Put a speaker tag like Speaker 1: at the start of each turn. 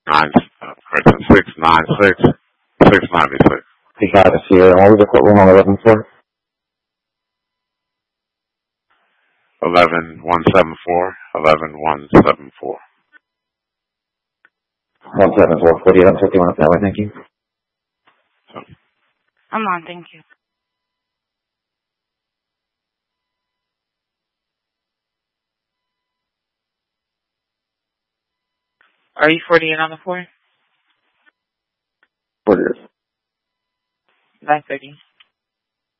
Speaker 1: correction, 696, 696.
Speaker 2: You got it, Sierra. And what was the courtroom on 11 floor?
Speaker 1: 11174, 11174.
Speaker 2: 174, 4851 up that way, thank you.
Speaker 3: I'm on, thank you. Are you 48 on the floor?
Speaker 2: What it is?
Speaker 3: 930.